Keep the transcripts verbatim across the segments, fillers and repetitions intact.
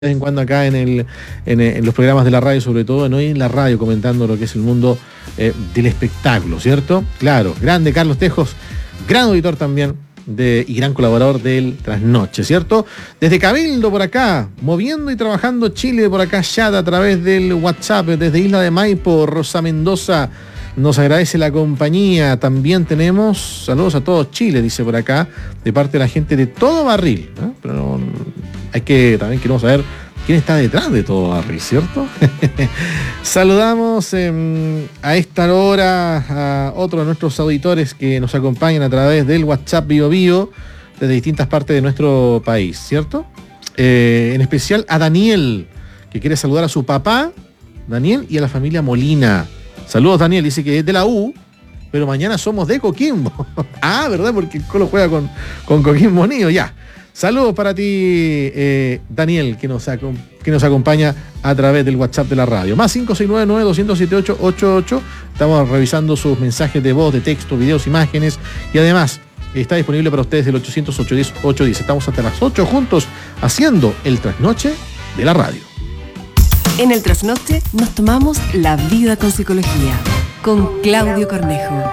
de vez en cuando acá en, el, en, en los programas de la radio, sobre todo, no en la radio, comentando lo que es el mundo eh, del espectáculo, ¿cierto? Claro, grande Carlos Tejos, gran auditor también de, y gran colaborador del Trasnoche, ¿cierto? Desde Cabildo por acá, moviendo y trabajando Chile por acá, chat a través del WhatsApp, desde Isla de Maipo, Rosa Mendoza nos agradece la compañía. También tenemos saludos a todos Chile, dice por acá, de parte de la gente de Todo Barril, ¿no? Pero no, hay que, también queremos saber quién está detrás de Todo Barril, ¿cierto? Saludamos eh, a esta hora a otro de nuestros auditores que nos acompañan a través del WhatsApp Bio Bio desde distintas partes de nuestro país, ¿cierto? Eh, en especial a Daniel, que quiere saludar a su papá, Daniel, y a la familia Molina. Saludos, Daniel, dice que es de la U, pero mañana somos de Coquimbo. Ah, ¿verdad? Porque el Colo juega con, con Coquimbo Unido, ya. Saludos para ti, eh, Daniel, que nos, que nos acompaña a través del WhatsApp de la radio. Más cinco seis nueve nueve, dos cero siete, ocho ocho ocho. Estamos revisando sus mensajes de voz, de texto, videos, imágenes. Y además, está disponible para ustedes el ochocientos, ochocientos diez, ochocientos diez. Estamos hasta las ocho juntos haciendo el Trasnoche de la radio. En el Trasnoche nos tomamos la vida con psicología, con Claudio Cornejo.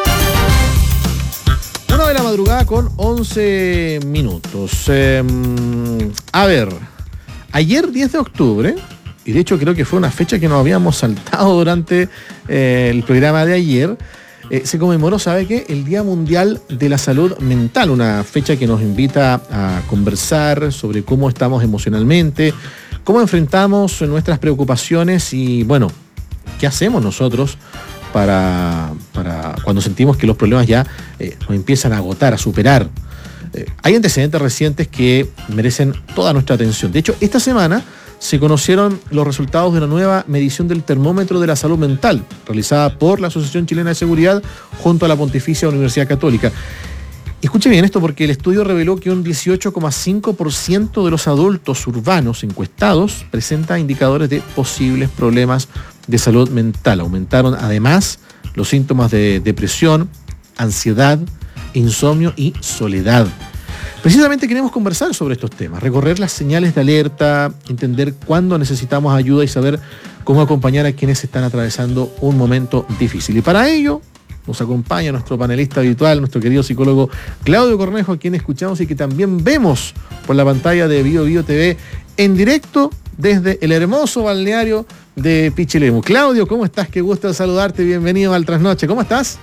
Una de la madrugada con once minutos. Eh, a ver, ayer diez de octubre, y de hecho creo que fue una fecha que nos habíamos saltado durante eh, el programa de ayer, eh, se conmemoró, ¿sabe qué? El Día Mundial de la Salud Mental, una fecha que nos invita a conversar sobre cómo estamos emocionalmente, cómo enfrentamos nuestras preocupaciones y, bueno, ¿qué hacemos nosotros para, para cuando sentimos que los problemas ya eh, nos empiezan a agotar, a superar? Eh, hay antecedentes recientes que merecen toda nuestra atención. De hecho, esta semana se conocieron los resultados de una nueva medición del termómetro de la salud mental, realizada por la Asociación Chilena de Seguridad junto a la Pontificia Universidad Católica. Escuche bien esto, porque el estudio reveló que un dieciocho coma cinco por ciento de los adultos urbanos encuestados presenta indicadores de posibles problemas de salud mental. Aumentaron además los síntomas de depresión, ansiedad, insomnio y soledad. Precisamente queremos conversar sobre estos temas, recorrer las señales de alerta, entender cuándo necesitamos ayuda y saber cómo acompañar a quienes están atravesando un momento difícil. Y para ello nos acompaña nuestro panelista habitual, nuestro querido psicólogo Claudio Cornejo, a quien escuchamos y que también vemos por la pantalla de Bio Bio T V en directo desde el hermoso balneario de Pichilemu. Claudio, ¿cómo estás? Qué gusto saludarte, bienvenido al Trasnoche. ¿Cómo estás?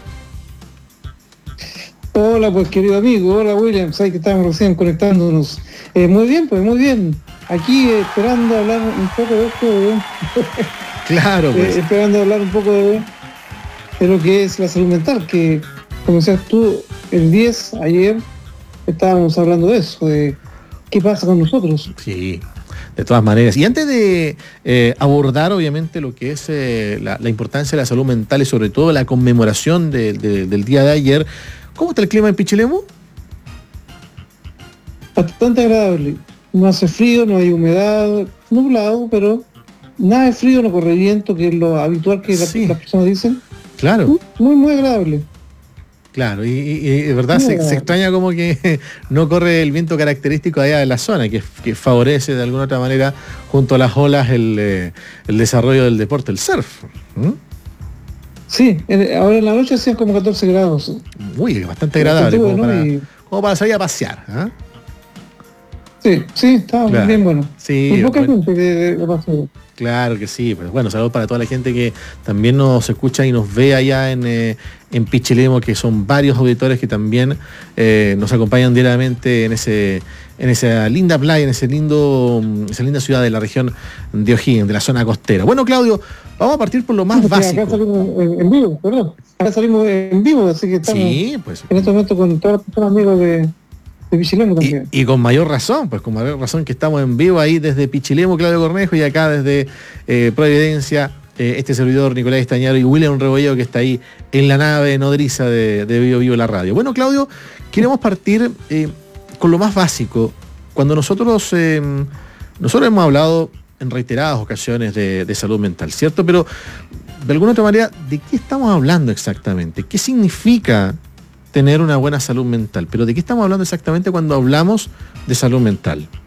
Hola, pues querido amigo, hola William, sabes que estamos recién conectándonos. Eh, muy bien, pues muy bien. Aquí eh, esperando hablar un poco de esto. ¿eh? Claro, pues. Eh, esperando hablar un poco de... de lo que es la salud mental, que como decías tú, el diez, ayer, estábamos hablando de eso, de qué pasa con nosotros. Sí, de todas maneras. Y antes de eh, abordar, obviamente, lo que es eh, la, la importancia de la salud mental y sobre todo la conmemoración de, de, del día de ayer, ¿cómo está el clima en Pichilemu? Bastante agradable. No hace frío, no hay humedad, nublado, pero nada de frío, no corre viento, que es lo habitual que sí. la, las personas dicen. Claro. Muy, muy agradable. Claro, y, y, y de verdad se, se extraña como que no corre el viento característico allá de la zona, que, que favorece de alguna otra manera, junto a las olas, el, eh, el desarrollo del deporte, el surf. ¿Mm? Sí, ahora en la noche hacían como catorce grados. Muy, bastante agradable, como, ¿no? para, y... como para salir a pasear. ¿eh? Sí, sí, estaba claro. bien bueno. Sí, y poca bueno. gente que, que pasó. Claro que sí, pues bueno, saludos para toda la gente que también nos escucha y nos ve allá en, eh, en Pichilemu, que son varios auditores que también eh, nos acompañan diariamente en ese en esa linda playa, en ese lindo, esa linda ciudad de la región de O'Higgins, de la zona costera. Bueno, Claudio, vamos a partir por lo más sí, básico. Acá salimos en, en vivo, perdón. Acá salimos en vivo, así que estamos sí, pues, en este momento con todas las personas amigos de... Y, y con mayor razón, pues con mayor razón que estamos en vivo ahí desde Pichilemu, Claudio Cornejo, y acá desde eh, Providencia, eh, este servidor Nicolás Estañaro y William Rebolledo, que está ahí en la nave nodriza de, de Bio Bio la radio. Bueno, Claudio, queremos partir eh, con lo más básico. Cuando nosotros, eh, nosotros hemos hablado en reiteradas ocasiones de, de salud mental, ¿cierto? Pero de alguna otra manera, ¿de qué estamos hablando exactamente? ¿Qué significa tener una buena salud mental? Pero ¿de qué estamos hablando exactamente cuando hablamos de salud mental?